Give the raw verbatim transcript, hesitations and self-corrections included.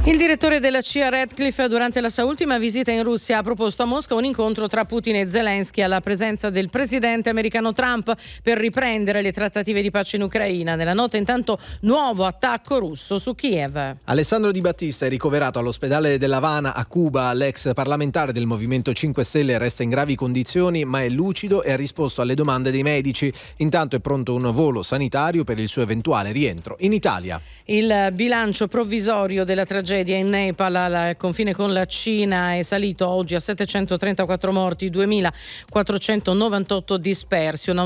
Il direttore della C I A Radcliffe durante la sua ultima visita in Russia ha proposto a Mosca un incontro tra Putin e Zelensky alla presenza del presidente americano Trump per riprendere le trattative di pace in Ucraina. Nella notte intanto nuovo attacco russo su Kiev. Alessandro Di Battista è ricoverato all'ospedale dell'Havana a Cuba. L'ex parlamentare del Movimento cinque Stelle resta in gravi condizioni ma è lucido e ha risposto alle domande dei medici. Intanto è pronto un volo sanitario per il suo eventuale rientro in Italia. Il bilancio provvisorio della tragedia in Nepal al confine con la Cina è salito oggi a settecentotrentaquattro morti, duemilaquattrocentonovantotto dispersi. Una